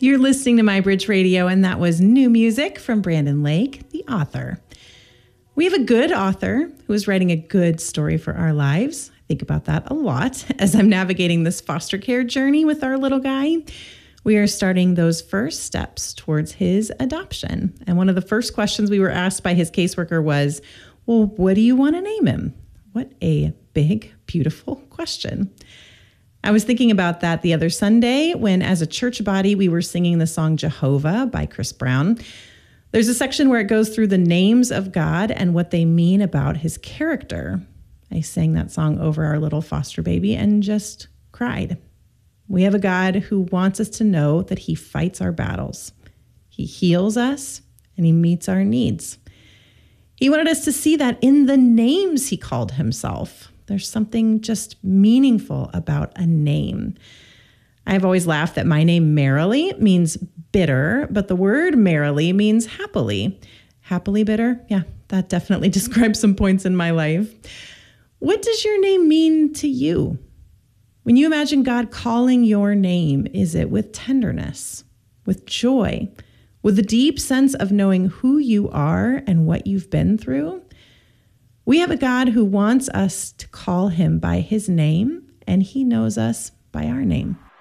You're listening to My Bridge Radio, and that was new music from Brandon Lake, the author. We have a good author who is writing a good story for our lives. I think about that a lot as I'm navigating this foster care journey with our little guy. We are starting those first steps towards his adoption. And one of the first questions we were asked by his caseworker was, well, what do you want to name him? What a big, beautiful question. I was thinking about that the other Sunday when, as a church body, we were singing the song Jehovah by Chris Brown. There's a section where it goes through the names of God and what they mean about his character. I sang that song over our little foster baby and just cried. We have a God who wants us to know that he fights our battles. He heals us and he meets our needs. He wanted us to see that in the names he called himself. There's something just meaningful about a name. I've always laughed that my name Merrily means bitter, but the word merrily means happily. Happily bitter? Yeah, that definitely describes some points in my life. What does your name mean to you? When you imagine God calling your name, is it with tenderness, with joy, with a deep sense of knowing who you are and what you've been through? We have a God who wants us to call him by his name, and he knows us by our name.